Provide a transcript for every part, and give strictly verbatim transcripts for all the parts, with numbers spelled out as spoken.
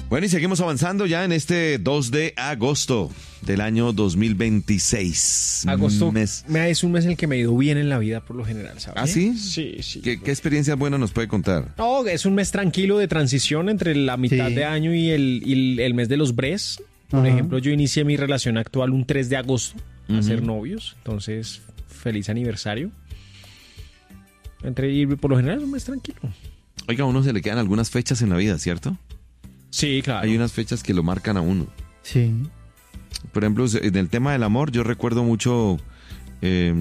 Bueno, y seguimos avanzando ya en este dos de agosto del año dos mil veintiséis. Agosto Mes. me- es un mes en el que me ha ido bien en la vida por lo general, ¿sabes? ¿Ah, sí? Sí, sí. ¿Qué, qué experiencias buenas nos puede contar? No, es un mes tranquilo de transición entre la mitad Sí. de año y el, y el- el mes de los bres. Por Ajá. ejemplo, yo inicié mi relación actual un tres de agosto a Ujú. ser novios. Entonces, feliz aniversario. Entre, y por lo general es un mes tranquilo. Oiga, a uno se le quedan algunas fechas en la vida, ¿cierto? Sí, claro. Hay unas fechas que lo marcan a uno. Sí. Por ejemplo, en el tema del amor, yo recuerdo mucho eh,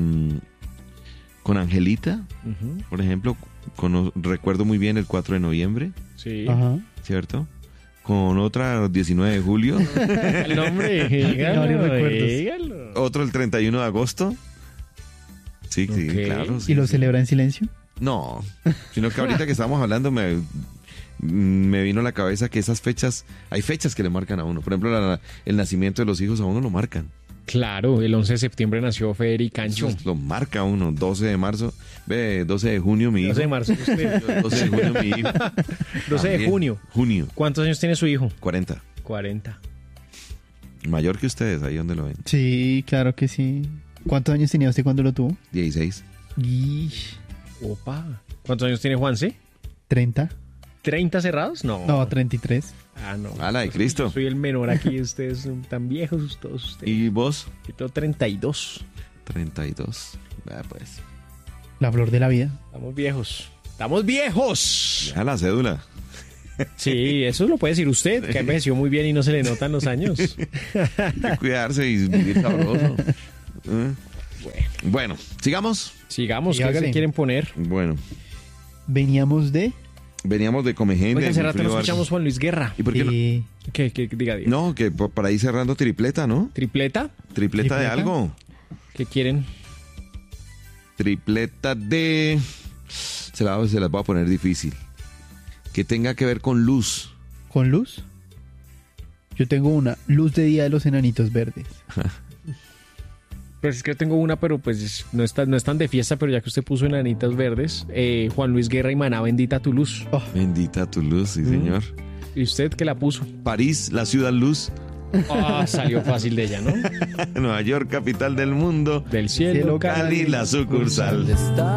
con Angelita, Ujú, por ejemplo, cono- recuerdo muy bien el cuatro de noviembre, sí. Ajá. ¿cierto? Con otra diecinueve de julio, El nombre, dígalo, Varios recuerdos. dígalo. otro el treinta y uno de agosto. Sí, sí, Ok. claro. sí, ¿Y lo sí. celebra en silencio? No, sino que ahorita que estábamos hablando me, me vino a la cabeza que esas fechas, hay fechas que le marcan a uno. Por ejemplo, la- el nacimiento de los hijos a uno lo marcan. Claro, el once de septiembre nació Fer y Cancho. Eso lo marca a uno. doce de marzo, ve, doce de junio mi hijo. doce de marzo. usted. doce de junio mi hijo. doce de También. junio. Junio, ¿Cuántos años tiene su hijo? cuarenta. cuarenta. Mayor que ustedes, ahí donde lo ven. Sí, claro que sí. ¿Cuántos años tenía usted cuando lo tuvo? dieciséis. Ish, Opa. ¿Cuántos años tiene Juanse? ¿treinta? ¿treinta cerrados? No. No, treinta y tres. Ah, no. A la de Cristo. Yo soy el menor aquí. Ustedes son tan viejos todos ustedes. ¿Y vos? Yo tengo treinta y dos. treinta y dos. Ah, pues. La flor de la vida. Estamos viejos. ¡Estamos viejos! Ya la cédula. Sí, eso lo puede decir usted, que envejeció muy bien y no se le notan los años. Hay que cuidarse y vivir sabroso. ¿Eh? Bueno, sigamos. Sigamos, Sí, ¿qué hágale. se quieren poner? Bueno, Veníamos de... veníamos de Comegente. Oigan, hace de rato no Wilfrido Vargas. escuchamos Juan Luis Guerra. ¿Y por qué no? de- ¿Qué, qué, diga, diga. No, que po- para ir cerrando tripleta, ¿no? ¿Tripleta? Tripleta de ¿Tripleta? algo. ¿Qué quieren? Tripleta de... Se, la, se las voy a poner difícil. Que tenga que ver con luz. ¿Con luz? Yo tengo una. Luz de día de los enanitos verdes. Pues es que tengo una, pero pues no está, no es tan de fiesta, pero ya que usted puso enanitas verdes, eh, Juan Luis Guerra y Maná, bendita tu luz. Oh, Bendita tu luz, sí, Mm. señor. ¿Y usted qué la puso? París, la ciudad luz. Ah, salió fácil de ella, ¿no? Nueva York, capital del mundo. Del cielo, Cielo, Cali, la sucursal. Está